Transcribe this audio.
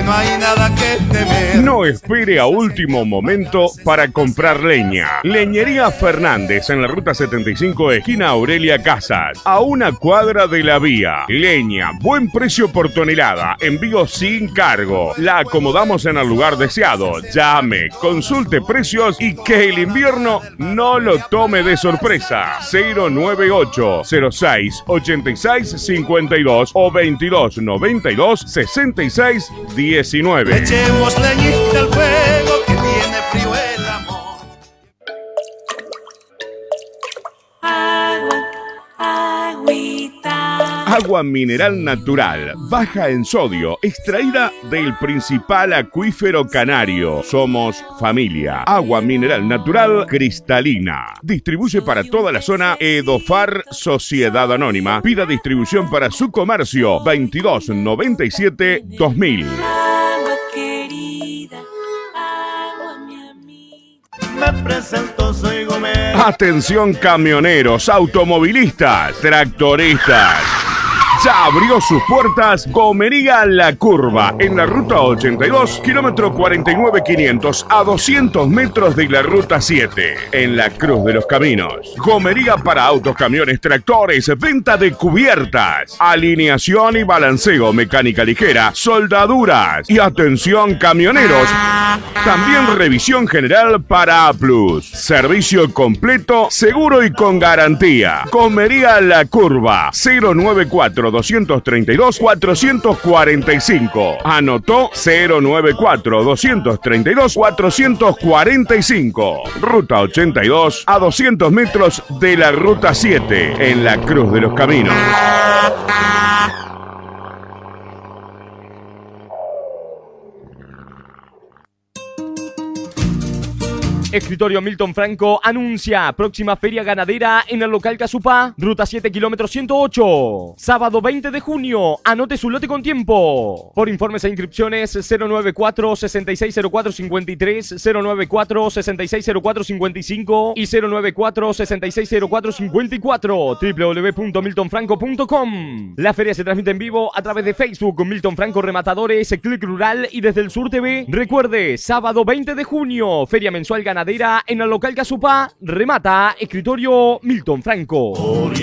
no hay nada que temer. No espere a último momento para comprar leña. Leñería Fernández en la ruta 75, esquina Aurelia Casas, a una cuadra de la vía. Leña, buen precio por tonelada, envío sin cargo. La acomodamos en el lugar deseado. Llame, consulte precios y que el invierno no lo tome de sorpresa. 098 06 86 52 o 22 92 66 19. Echemos leñita al fuego que tiene frío el amor. Agüita. Agua mineral natural, baja en sodio, extraída del principal acuífero canario. Somos familia. Agua mineral natural cristalina. Distribuye para toda la zona Edofar Sociedad Anónima. Pida distribución para su comercio 2297 2000. Agua querida, agua mi amiga. Me presento, soy Gómez. Atención camioneros, automovilistas, tractoristas. Ya abrió sus puertas Gomería La Curva, en la ruta 82, kilómetro 49500, a 200 metros de la ruta 7, en la Cruz de los Caminos. Gomería para autos, camiones, tractores, venta de cubiertas, alineación y balanceo, mecánica ligera, soldaduras y atención camioneros. También revisión general para A+. Servicio completo, seguro y con garantía. Gomería La Curva, 094 232 445. Anotó 094 232 445. Ruta 82, a 200 metros de la ruta 7, en la Cruz de los Caminos. Escritorio Milton Franco anuncia próxima feria ganadera en el local Casupá, ruta 7, kilómetro 108. Sábado 20 de junio, anote su lote con tiempo. Por informes e inscripciones 094 6604 53, 094 6604 55 y 094 6604 54, www.miltonfranco.com. La feria se transmite en vivo a través de Facebook, Milton Franco Rematadores, Click Rural y desde el Sur TV. Recuerde, sábado 20 de junio, feria mensual ganadera en el local Casupá, remata Escritorio Milton Franco.